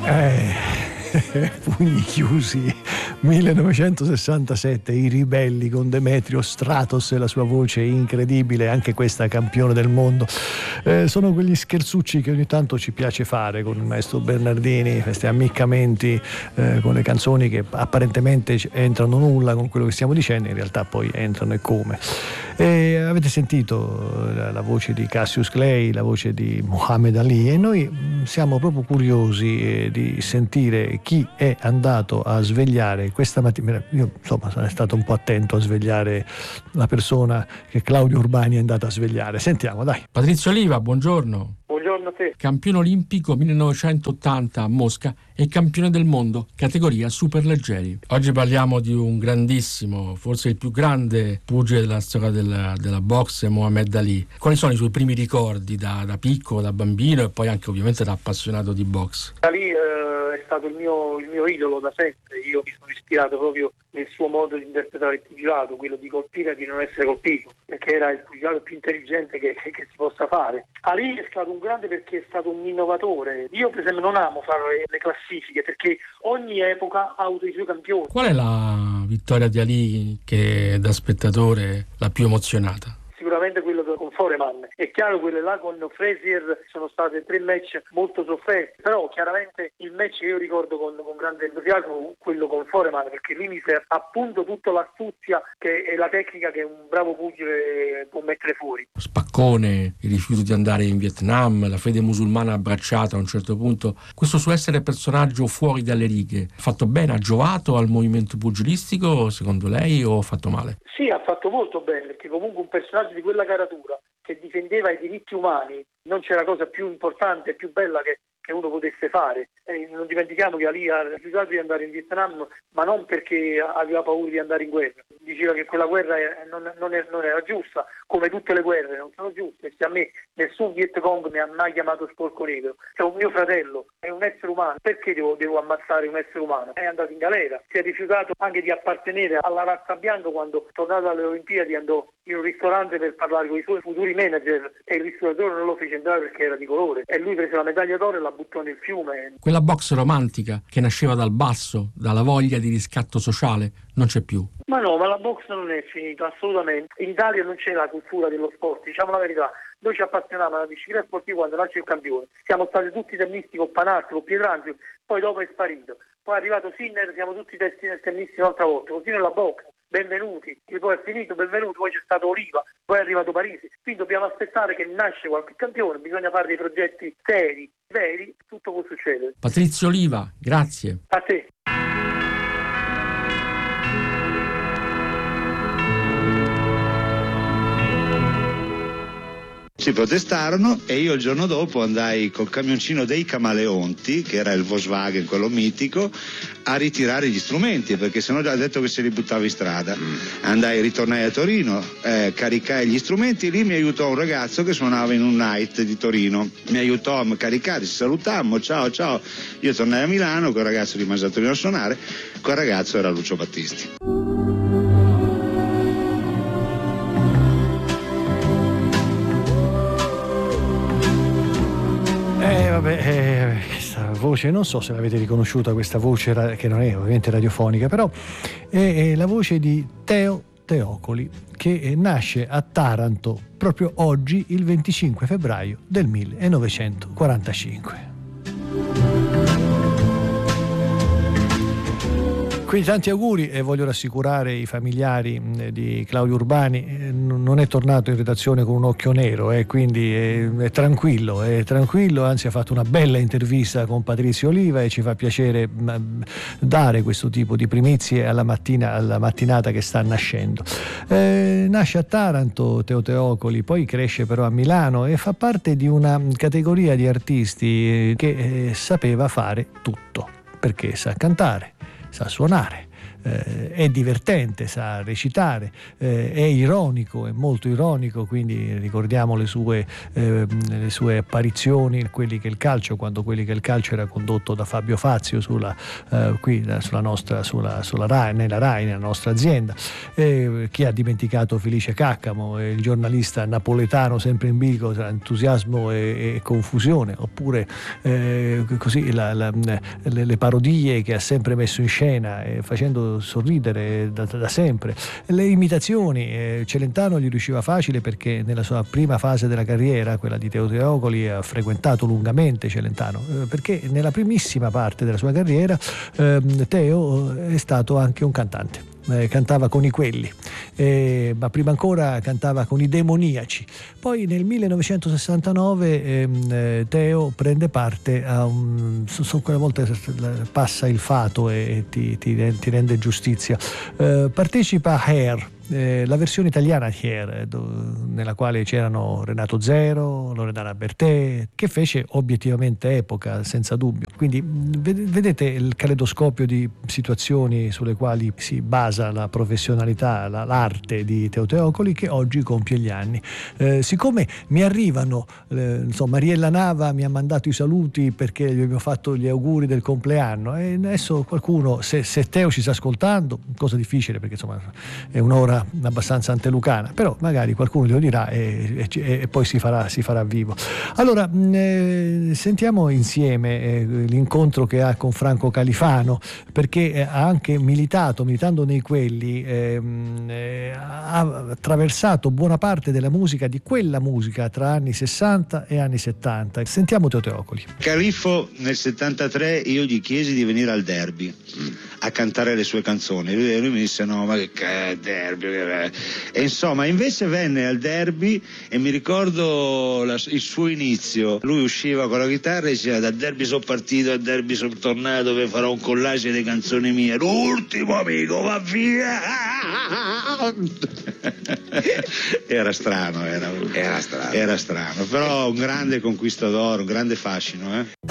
Pugni chiusi, 1967, i Ribelli con Demetrio Stratos e la sua voce incredibile, anche questa campione del mondo. Sono quegli scherzucci che ogni tanto ci piace fare con il maestro Bernardini, questi ammiccamenti con le canzoni che apparentemente entrano nulla con quello che stiamo dicendo, in realtà poi entrano e come. Avete sentito la voce di Cassius Clay, la voce di Muhammad Ali, e noi siamo proprio curiosi di sentire chi è andato a svegliare questa mattina. Io insomma sono stato un po' attento a svegliare la persona che Claudio Urbani è andato a svegliare. Sentiamo, dai. Patrizio Oliva, buongiorno. Buongiorno a te. Campione olimpico 1980 a Mosca e campione del mondo categoria superleggeri. Oggi parliamo di un grandissimo, forse il più grande pugile della storia della boxe, Muhammad Ali. Quali sono i suoi primi ricordi da piccolo, da bambino e poi anche ovviamente da appassionato di boxe? Ali è stato il mio idolo da sempre. Io mi sono ispirato proprio nel suo modo di interpretare il pugilato, quello di colpire e di non essere colpito, perché era il pugilato più intelligente che si possa fare. Ali è stato un grande perché è stato un innovatore. Io per esempio non amo fare le classifiche perché ogni epoca ha avuto i suoi campioni. Qual è la vittoria di Ali che da spettatore l'ha più emozionata? Sicuramente quello con Foreman. È chiaro, quelle là con Frazier sono state 3 match molto sofferti, però chiaramente il match che io ricordo con grande entusiasmo quello con Foreman, perché lì mise appunto tutta l'astuzia che è la tecnica che un bravo pugile può mettere fuori. Spaccone, il rifiuto di andare in Vietnam, la fede musulmana abbracciata a un certo punto, questo suo essere personaggio fuori dalle righe, ha fatto bene, ha giovato al movimento pugilistico secondo lei o ha fatto male? Sì, ha fatto molto bene, perché comunque un personaggio di quella caratura che difendeva i diritti umani, non c'era cosa più importante e più bella che uno potesse fare. Non dimentichiamo che Ali ha rifiutato di andare in Vietnam, ma non perché aveva paura di andare in guerra. Diceva che quella guerra non era giusta, come tutte le guerre non sono giuste. Se a me nessun Viet Cong mi ha mai chiamato sporco negro, è un mio fratello, è un essere umano, perché devo ammazzare un essere umano? È andato in galera, si è rifiutato anche di appartenere alla razza bianca. Quando tornato alle Olimpiadi andò in un ristorante per parlare con i suoi futuri manager e il ristoratore non lo fece entrare perché era di colore, e lui prese la medaglia d'oro e la buttò nel fiume. Quella box romantica che nasceva dal basso, dalla voglia di riscatto sociale, non c'è più. Ma no, ma la box non è finita, assolutamente. In Italia non c'è la cultura dello sport, diciamo la verità. Noi ci appassionavamo alla disciplina sportiva quando nasce il campione. Siamo stati tutti tennisti con Panarzi, con Pietrangelo, poi dopo è sparito. Poi è arrivato Sinner, siamo tutti tennisti un'altra volta. Così nella box, benvenuti. E poi è finito, benvenuti. Poi c'è stato Oliva, poi è arrivato Parisi. Quindi dobbiamo aspettare che nasce qualche campione, bisogna fare dei progetti seri, veri, tutto può succedere. Patrizio Oliva, grazie. A te. Si protestarono e io il giorno dopo andai col camioncino dei Camaleonti, che era il Volkswagen, quello mitico, a ritirare gli strumenti, perché sennò già ha detto che se li buttava in strada. Ritornai a Torino, caricai gli strumenti, lì mi aiutò un ragazzo che suonava in un night di Torino, mi aiutò a caricare, ci salutammo, ciao, io tornai a Milano, quel ragazzo rimase a Torino a suonare, quel ragazzo era Lucio Battisti. Questa voce, non so se l'avete riconosciuta, questa voce che non è ovviamente radiofonica, però è la voce di Teo Teocoli, che nasce a Taranto proprio oggi, il 25 febbraio del 1945. Quindi tanti auguri, e voglio rassicurare i familiari di Claudio Urbani, non è tornato in redazione con un occhio nero, quindi è tranquillo, anzi ha fatto una bella intervista con Patrizio Oliva e ci fa piacere dare questo tipo di primizie alla mattinata che sta nascendo. Nasce a Taranto Teo Teocoli, poi cresce però a Milano e fa parte di una categoria di artisti che sapeva fare tutto, perché sa cantare, sa suonare, è divertente, sa recitare, è ironico, è molto ironico, quindi ricordiamo le sue apparizioni, Quelli che il calcio, quando Quelli che il calcio era condotto da Fabio Fazio sulla Rai, nella Rai, nella nostra azienda. Chi ha dimenticato Felice Caccamo, il giornalista napoletano sempre in bilico tra entusiasmo e confusione, oppure così le parodie che ha sempre messo in scena, facendo sorridere da sempre, le imitazioni. Celentano gli riusciva facile perché nella sua prima fase della carriera, quella di Teo Teocoli, ha frequentato lungamente Celentano, perché nella primissima parte della sua carriera Teo è stato anche un cantante. Cantava con i Quelli, ma prima ancora cantava con i Demoniaci. Poi nel 1969 Teo prende parte a quella volta passa il fato e ti rende giustizia, partecipa a Hair, la versione italiana di Hair, nella quale c'erano Renato Zero, Loredana Bertè, che fece obiettivamente epoca, senza dubbio. Quindi vedete il caleidoscopio di situazioni sulle quali si basa la professionalità, l'arte di Teo Teocoli, che oggi compie gli anni. Siccome mi arrivano, Mariella Nava mi ha mandato i saluti perché gli abbiamo fatto gli auguri del compleanno, e adesso qualcuno, se Teo ci sta ascoltando, cosa difficile perché insomma è un'ora abbastanza antelucana, però magari qualcuno glielo dirà e poi si farà vivo. Allora sentiamo insieme l'incontro che ha con Franco Califano, perché ha anche militando nei Quelli, ha attraversato buona parte della musica, di quella musica tra anni 60 e anni 70. Sentiamo Teo Teocoli. Califfo nel 73 io gli chiesi di venire al Derby a cantare le sue canzoni, lui mi disse no, ma che Derby, e insomma invece venne al Derby e mi ricordo il suo inizio. Lui usciva con la chitarra e diceva: dal Derby sono partito, al Derby sono tornato, dove farò un collage delle canzoni mie, l'ultimo amico va via. Era strano, però un grande conquistador, un grande fascino,